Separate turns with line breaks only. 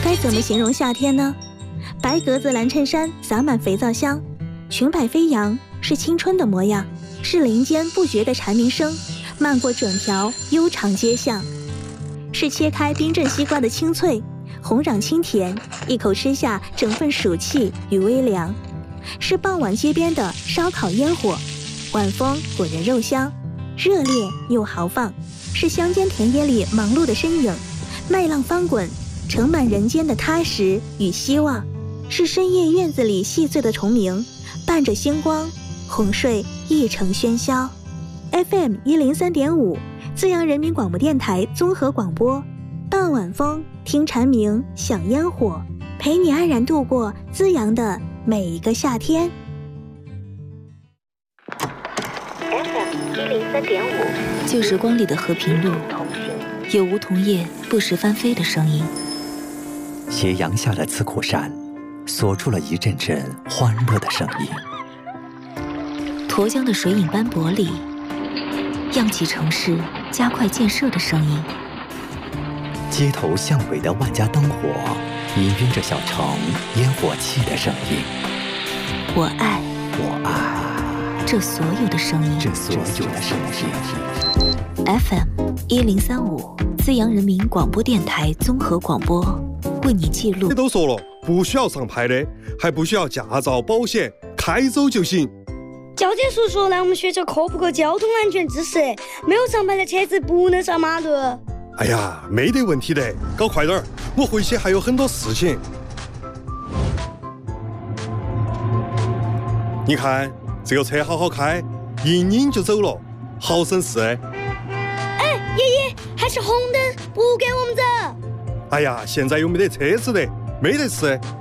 该怎么形容夏天呢？白格子蓝衬衫洒满肥皂香，裙摆飞扬，是青春的模样，是林间不绝的蝉鸣声，漫过整条悠长街巷，是切开冰镇西瓜的清脆，红壤清甜，一口吃下整份暑气与微凉，是傍晚街边的烧烤烟火，晚风裹人肉香，热烈又豪放，是乡间田野里忙碌的身影，麦浪翻滚，盛满人间的踏实与希望，是深夜院子里细碎的虫鸣，伴着星光，哄睡一城喧嚣。FM 103.5，资阳人民广播电台综合广播，傍晚风，听蝉鸣，享烟火，陪你安然度过资阳的每一个夏天。FM 103.5，
旧时光里的和平路，有梧桐叶不时翻飞的声音。
斜阳下的刺库山，锁出了一阵阵欢乐的声音。
沱江的水影斑驳里，漾起城市加快建设的声音。
街头巷尾的万家灯火，氤氲着小城烟火气的声音。
我爱这所有的声音。FM 1035，资阳人民广播电台综合广播，为你记录。
都说了，不需要上牌的，还不需要驾照、保险，开走就行。
交警叔叔来我们学校科普个交通安全知识，没有上牌的车子不能上马路。
哎呀，没得问题的，搞快点儿，我回去还有很多事情。你看这个车好好开，一拧就走了，好省事。
哎，爷爷，还是红灯，不给我们走。
哎呀，现在又没得车子的，没得事。